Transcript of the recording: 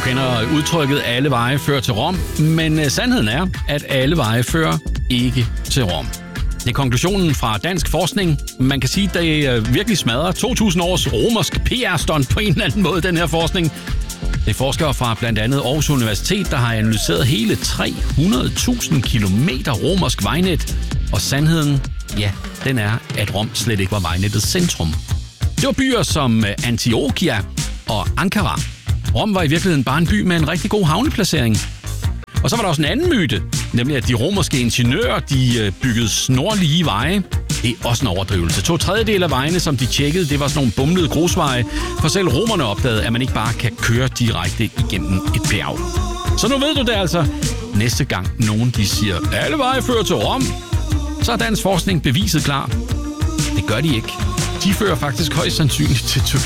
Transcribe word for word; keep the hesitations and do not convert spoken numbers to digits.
kender udtrykket, alle veje fører til Rom, men sandheden er, at alle veje fører ikke til Rom. Det er konklusionen fra dansk forskning. Man kan sige, at det virkelig smadrer to tusind års romersk P R-stunt på en eller anden måde, den her forskning. Det er forskere fra blandt andet Aarhus Universitet, der har analyseret hele tre hundrede tusind kilometer romersk vejnet. Og sandheden, ja, den er, at Rom slet ikke var vejnettets centrum. Det var byer som Antiochia og Ankara. Rom var i virkeligheden bare en by med en rigtig god havneplacering. Og så var der også en anden myte, nemlig at de romerske ingeniører, de byggede snorlige veje. Det er også en overdrivelse. To tredjedel af vejene, som de tjekkede, det var sådan nogle bumlede grusveje. For selv romerne opdagede, at man ikke bare kan køre direkte igennem et bjerg. Så nu ved du det altså. Næste gang nogen de siger, alle veje fører til Rom, så er dansk forskning beviset klar. Det gør de ikke. De fører faktisk højst sandsynligt til Tyrkiet.